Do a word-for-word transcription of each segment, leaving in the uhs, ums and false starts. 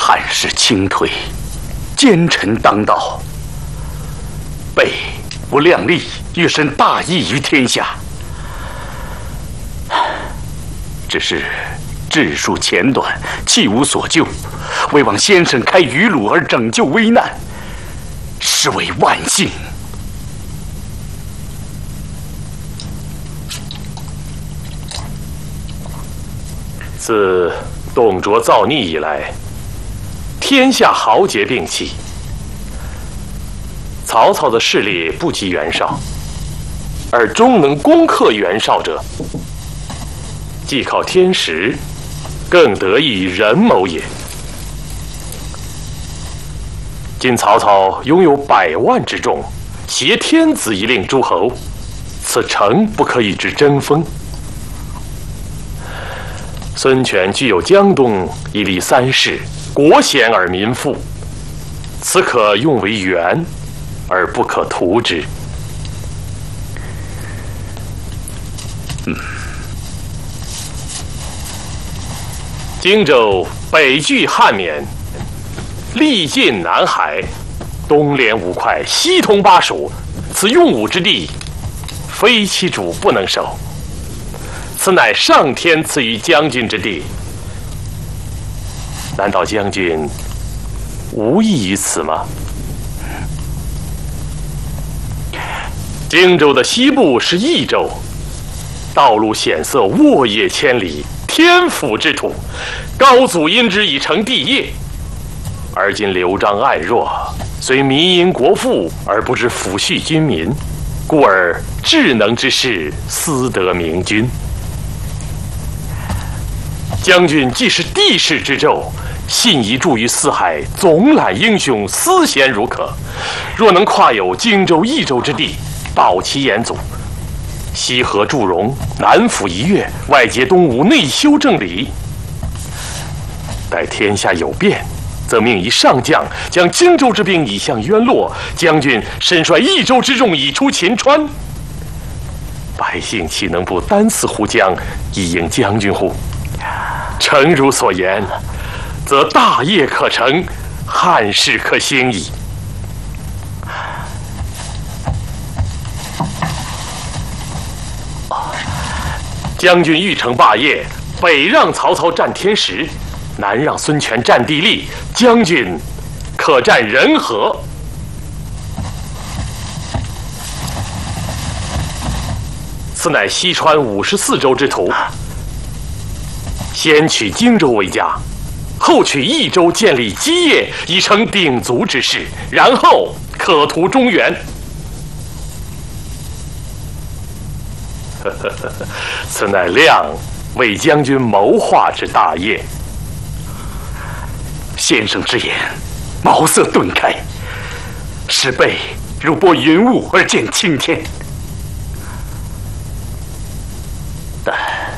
汉室倾颓，奸臣当道，备不量力，欲伸大义于天下。只是治数浅短，弃无所救，为望先生开余路而拯救危难，实为万幸。 自董卓造逆以来，天下豪杰并起，曹操的势力不及袁绍，而终能攻克袁绍者，既靠天时，更得益于人谋也。今曹操拥有百万之众，挟天子以令诸侯，此诚不可与之争锋。孙权具有江东以立三世，国险而民富，此可用为援，而不可图之。嗯，荆州北据汉沔，历尽南海，东连五块，西通巴蜀，此用武之地，非其主不能守。此乃上天赐予将军之地，难道将军无异于此吗？荆州的西部是益州，道路险塞，沃野千里，天府之土，高祖因之以成帝业。而今刘璋爱弱，虽民营国富，而不知抚恤军民，故而智能之士私得明君。将军既是帝室之胄，信宜助于四海，总揽英雄，思贤如渴。若能跨有荆州、益州之地，保其延祖，西河祝融，南抚夷越，外结东吴，内修正理。待天下有变，则命一上将将荆州之兵以向渊洛，将军身率益州之众以出秦川。百姓岂能不单似乎将以应将军乎？诚如所言，则大业可成，汉室可兴矣。将军欲成霸业，北让曹操占天时，南让孙权占地利，将军可占人和。此乃西川五十四州之土，先取荆州为家，后取益州建立基业，以成鼎足之势，然后可图中原。此乃亮为将军谋划之大业。 先生之言，茅塞顿开，使备如拨云雾而见青天。但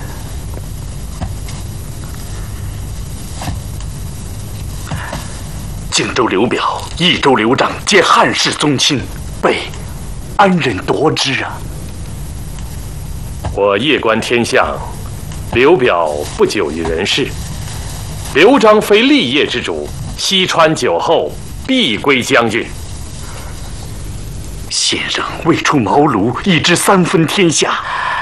荆州刘表、益州刘璋皆汉室宗亲，备安忍夺之啊？ 我夜观天象，刘表不久于人世，刘璋非立业之主，西川久后必归将军。 先生未出茅庐，已知三分天下，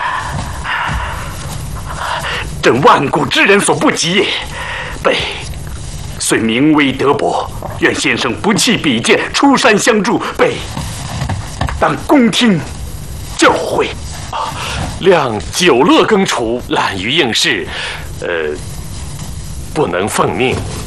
朕万古之人所不及也。备虽名威德薄，愿先生不弃比剑，出山相助，备当恭听教诲。 亮久乐耕锄，懒于应试，呃，不能奉命。